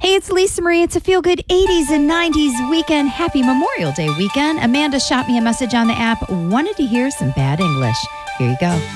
Hey, it's Lisa Marie. It's a feel-good 80s and 90s weekend. Happy Memorial Day weekend. Amanda shot me a message on the app. Wanted to hear some bad English. Here you go.